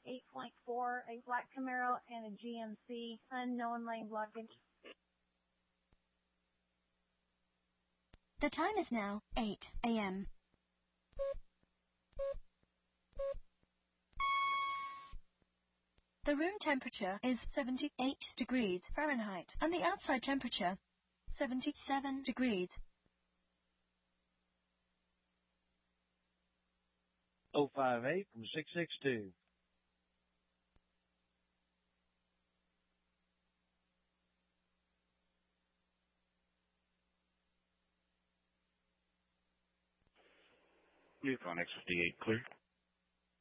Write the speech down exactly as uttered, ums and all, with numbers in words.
eight point four, a black Camaro, and a G M C. Unknown lane blockage. The time is now eight a m The room temperature is seventy-eight degrees Fahrenheit, and the outside temperature, seventy-seven degrees. oh five eight from six six two. Newfound X fifty-eight, clear.